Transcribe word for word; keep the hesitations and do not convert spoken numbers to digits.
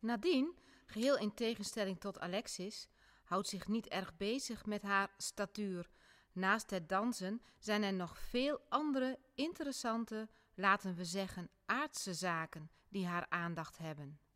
Nadine, geheel in tegenstelling tot Alexis, houdt zich niet erg bezig met haar statuur. Naast het dansen zijn er nog veel andere interessante, laten we zeggen aardse zaken die haar aandacht hebben.